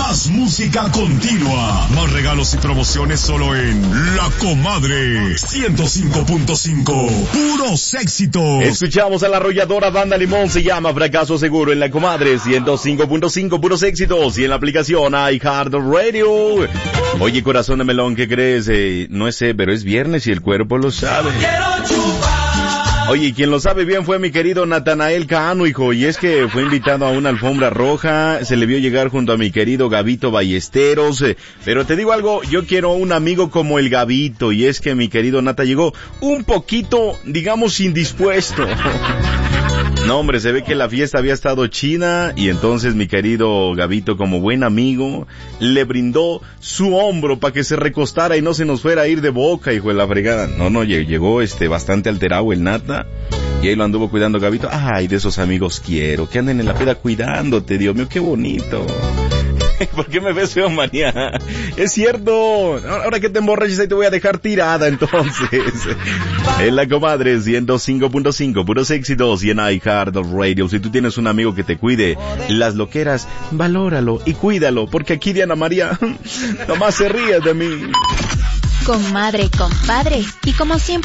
Más música continua. Más regalos y promociones solo en La Comadre 105.5. Puros éxitos. Escuchamos a la arrolladora Banda Limón, se llama Fracaso Seguro en La Comadre 105.5. Puros éxitos y en la aplicación iHeartRadio. Oye, corazón de melón, ¿qué crees? No sé, pero es viernes y el cuerpo lo sabe. Oye, quien lo sabe bien fue mi querido Natanael Cano, hijo, y es que fue invitado a una alfombra roja, se le vio llegar junto a mi querido Gabito Ballesteros, pero te digo algo, yo quiero un amigo como el Gabito, y es que mi querido Nata llegó un poquito, digamos, indispuesto. No, hombre, se ve que la fiesta había estado china y entonces mi querido Gabito, como buen amigo, le brindó su hombro para que se recostara y no se nos fuera a ir de boca, hijo de la fregada. No, llegó bastante alterado el Nata y ahí lo anduvo cuidando Gabito. Ay, de esos amigos quiero, que anden en la peda cuidándote, Dios mío, qué bonito. ¿Por qué me ves feo, María? Es cierto. Ahora que te emborraches ahí te voy a dejar tirada, entonces. En La Comadre 105.5, puros éxitos y en iHeartRadio. Si tú tienes un amigo que te cuide las loqueras, valóralo y cuídalo, porque aquí Diana María nomás se ríe de mí. Comadre, compadre, y como siempre